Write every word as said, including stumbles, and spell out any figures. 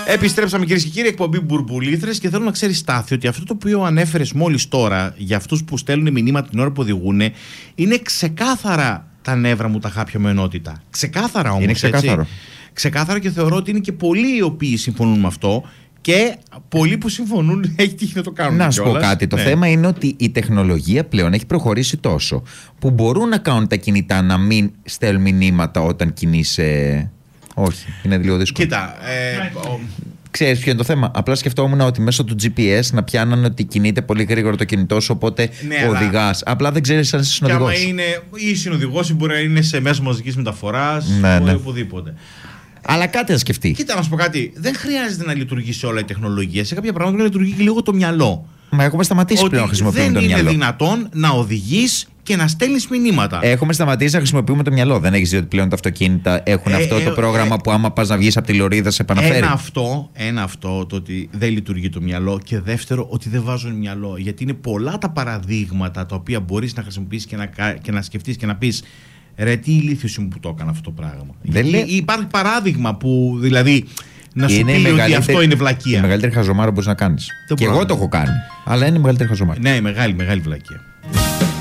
Επιστρέψαμε, κυρίες και κύριοι, εκπομπή Μπουρμπουλήθρες, και θέλω να ξέρει, Στάθη, ότι αυτό το οποίο ανέφερες μόλις τώρα για αυτούς που στέλνουν μηνύματα την ώρα που οδηγούν είναι ξεκάθαρα τα νεύρα μου τα χάπια με ενότητα. Ξεκάθαρα όμως. Είναι ξεκάθαρο. Έτσι. Ξεκάθαρα, και θεωρώ ότι είναι και πολλοί οι οποίοι συμφωνούν με αυτό. Και πολλοί που συμφωνούν έχει τύχει να το κάνουν. Να σου πω κάτι. Το ναι. θέμα είναι ότι η τεχνολογία πλέον έχει προχωρήσει τόσο που μπορούν να κάνουν τα κινητά να μην στέλνουν μηνύματα όταν κινείσαι. Όχι, είναι λίγο δύσκολο. Κοίτα. Ε, ο... Ξέρεις ποιο είναι το θέμα? Απλά σκεφτόμουν ότι μέσω του τζι πι ες να πιάνανε ότι κινείται πολύ γρήγορα το κινητό σου, οπότε ναι, οδηγάς. Αλλά... Απλά δεν ξέρεις αν είσαι συνοδηγός. Και άμα είναι ή συνοδηγός ή μπορεί να είναι σε μέσο μαζικής μεταφοράς, ναι, ναι. ή οπουδήποτε. Αλλά κάτι να σκεφτεί. Κοίτα, να σου πω κάτι. Δεν χρειάζεται να λειτουργήσει όλα η τεχνολογία. Σε κάποια πράγματα να λειτουργεί και λίγο το μυαλό. Μα έχουμε σταματήσει ότι πλέον να χρησιμοποιούμε το μυαλό. Δεν είναι δυνατόν να οδηγείς και να στέλνεις μηνύματα. Έχουμε σταματήσει να χρησιμοποιούμε το μυαλό. Δεν έχεις δει ότι πλέον τα αυτοκίνητα έχουν ε, αυτό ε, το πρόγραμμα ε, που άμα πας να βγεις από τη λωρίδα σε επαναφέρει? Ένα αυτό, ένα αυτό το ότι δεν λειτουργεί το μυαλό, και δεύτερο ότι δεν βάζουν μυαλό. Γιατί είναι πολλά τα παραδείγματα τα οποία μπορείς να χρησιμοποιήσεις και να, και να σκεφτείς και να πεις. Ρε, τι ηλίθιος μου που το έκανα αυτό το πράγμα. Δεν λέ... Υπάρχει παράδειγμα που δηλαδή να σου είναι πει ότι αυτό είναι βλακεία. Η μεγαλύτερη χαζομάρα που μπορείς να κάνεις. Και εγώ το έχω κάνει. Αλλά είναι η μεγαλύτερη χαζομάρα. Ναι, μεγάλη, μεγάλη βλακεία.